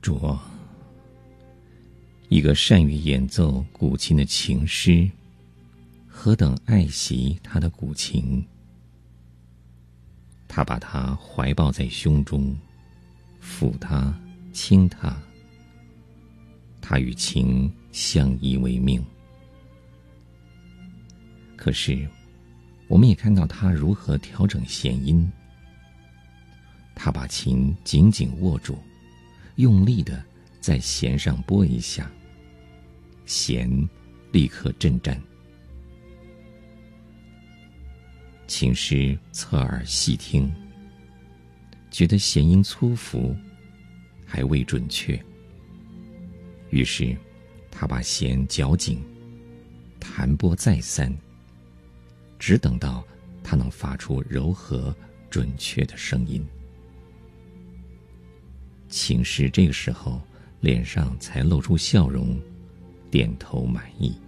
主啊，一个善于演奏古琴的琴师，何等爱惜他的古琴！他把它怀抱在胸中，抚它，亲它。他与琴相依为命。可是，我们也看到他如何调整弦音。他把琴紧紧握住，用力地在弦上拨一下，弦立刻震颤。琴师侧耳细听，觉得弦音粗浮，还未准确。于是他把弦绞紧，弹拨再三，只等到他能发出柔和准确的声音。琴师这个时候脸上才露出笑容，点头满意。